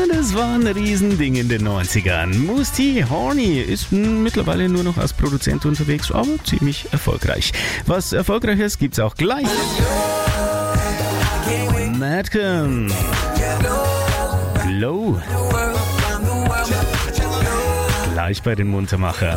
das war ein Riesending in den 90ern. Moosty Horny ist mittlerweile nur noch als Produzent unterwegs, aber ziemlich erfolgreich. Was Erfolgreiches gibt's auch gleich. Madcon. Glow. Gleich bei den Muntermachern.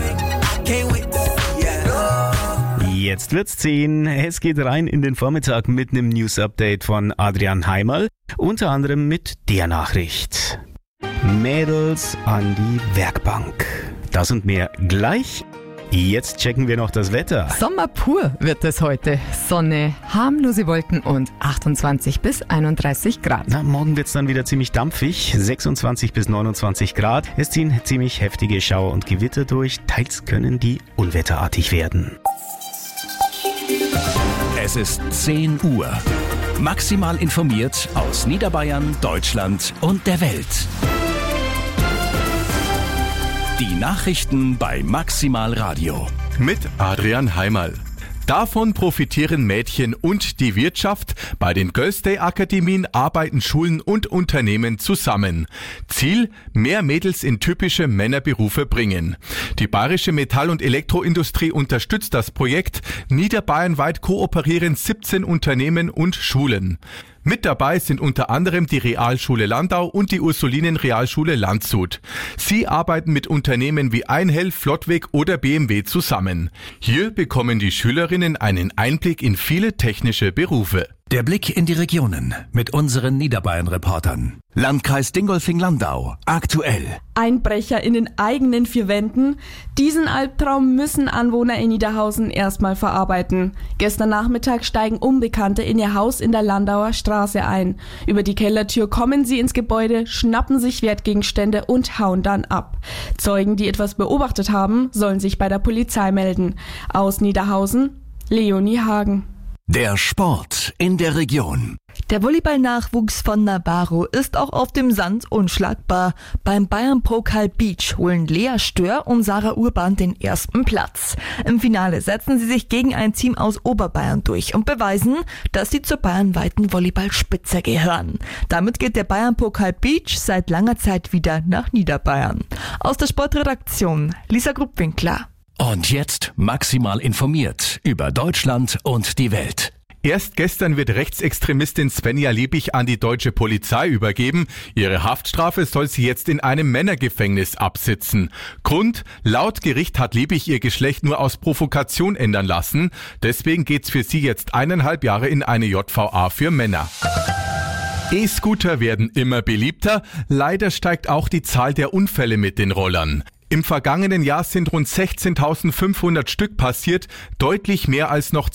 Jetzt wird's 10. Es geht rein in den Vormittag mit einem News-Update von Adrian Heimerl. Unter anderem mit der Nachricht. Mädels an die Werkbank. Das und mehr gleich. Jetzt checken wir noch das Wetter. Sommer pur wird es heute. Sonne, harmlose Wolken und 28 bis 31 Grad. Morgen wird's dann wieder ziemlich dampfig. 26 bis 29 Grad. Es ziehen ziemlich heftige Schauer und Gewitter durch. Teils können die unwetterartig werden. Es ist 10 Uhr. Maximal informiert aus Niederbayern, Deutschland und der Welt. Die Nachrichten bei Maximal Radio. Mit Adrian Heimerl. Davon profitieren Mädchen und die Wirtschaft. Bei den Girls Day Akademien arbeiten Schulen und Unternehmen zusammen. Ziel: mehr Mädels in typische Männerberufe bringen. Die bayerische Metall- und Elektroindustrie unterstützt das Projekt. Niederbayernweit kooperieren 17 Unternehmen und Schulen. Mit dabei sind unter anderem die Realschule Landau und die Ursulinen-Realschule Landshut. Sie arbeiten mit Unternehmen wie Einhell, Flottweg oder BMW zusammen. Hier bekommen die Schülerinnen einen Einblick in viele technische Berufe. Der Blick in die Regionen mit unseren Niederbayern-Reportern. Landkreis Dingolfing-Landau. Aktuell. Einbrecher in den eigenen 4 Wänden. Diesen Albtraum müssen Anwohner in Niederhausen erstmal verarbeiten. Gestern Nachmittag steigen Unbekannte in ihr Haus in der Landauer Straße ein. Über die Kellertür kommen sie ins Gebäude, schnappen sich Wertgegenstände und hauen dann ab. Zeugen, die etwas beobachtet haben, sollen sich bei der Polizei melden. Aus Niederhausen, Leonie Hagen. Der Sport in der Region. Der Volleyball-Nachwuchs von Navarro ist auch auf dem Sand unschlagbar. Beim Bayern-Pokal Beach holen Lea Stör und Sarah Urban den ersten Platz. Im Finale setzen sie sich gegen ein Team aus Oberbayern durch und beweisen, dass sie zur bayernweiten Volleyballspitze gehören. Damit geht der Bayern-Pokal Beach seit langer Zeit wieder nach Niederbayern. Aus der Sportredaktion Lisa Gruppwinkler. Und jetzt maximal informiert über Deutschland und die Welt. Erst gestern wird Rechtsextremistin Svenja Liebig an die deutsche Polizei übergeben. Ihre Haftstrafe soll sie jetzt in einem Männergefängnis absitzen. Grund: laut Gericht hat Liebig ihr Geschlecht nur aus Provokation ändern lassen. Deswegen geht's für sie jetzt 1,5 Jahre in eine JVA für Männer. E-Scooter werden immer beliebter. Leider steigt auch die Zahl der Unfälle mit den Rollern. Im vergangenen Jahr sind rund 16.500 Stück passiert, deutlich mehr als noch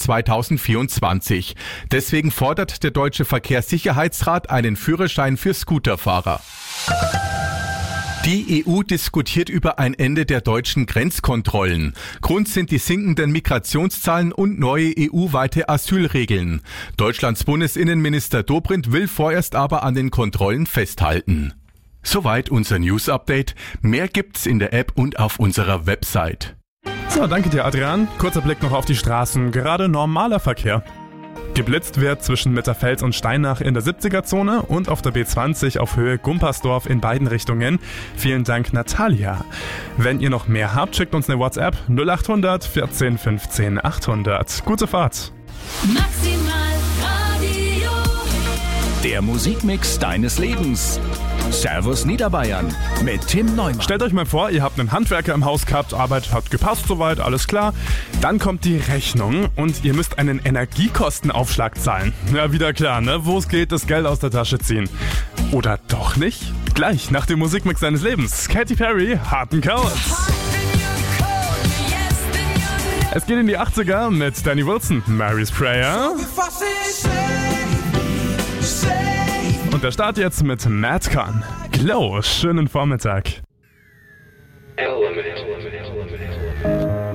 2024. Deswegen fordert der Deutsche Verkehrssicherheitsrat einen Führerschein für Scooterfahrer. Die EU diskutiert über ein Ende der deutschen Grenzkontrollen. Grund sind die sinkenden Migrationszahlen und neue EU-weite Asylregeln. Deutschlands Bundesinnenminister Dobrindt will vorerst aber an den Kontrollen festhalten. Soweit unser News-Update. Mehr gibt's in der App und auf unserer Website. So, danke dir, Adrian. Kurzer Blick noch auf die Straßen. Gerade normaler Verkehr. Geblitzt wird zwischen Mitterfeld und Steinach in der 70er-Zone und auf der B20 auf Höhe Gumpersdorf in beiden Richtungen. Vielen Dank, Natalia. Wenn ihr noch mehr habt, schickt uns eine WhatsApp 0800 14 15 800. Gute Fahrt. Maximal Radio. Der Musikmix deines Lebens. Servus Niederbayern mit Tim Neumann. Stellt euch mal vor, ihr habt einen Handwerker im Haus gehabt, Arbeit hat gepasst soweit, alles klar. Dann kommt die Rechnung und ihr müsst einen Energiekostenaufschlag zahlen. Ja, wieder klar, ne? Wo es geht, das Geld aus der Tasche ziehen. Oder doch nicht? Gleich nach dem Musikmix seines Lebens. Katy Perry, Hot and Cold. Es geht in die 80er mit Danny Wilson, Mary's Prayer. Und der Start jetzt mit Madcon. Glow, schönen Vormittag. Element.